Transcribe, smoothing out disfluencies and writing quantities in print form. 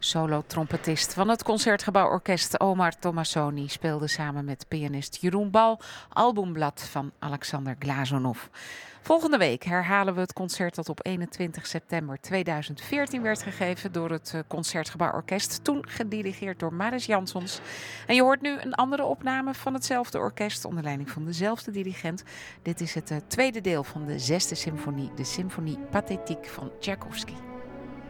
Solo-trompetist van het Concertgebouworkest Omar Tomassoni speelde samen met pianist Jeroen Bal Albumblad van Alexander Glazunov. Volgende week herhalen we het concert dat op 21 september 2014 werd gegeven door het Concertgebouworkest, toen gedirigeerd door Maris Jansons. En je hoort nu een andere opname van hetzelfde orkest onder leiding van dezelfde dirigent. Dit is het tweede deel van de 6e symfonie, de Symfonie Pathétique van Tchaikovsky.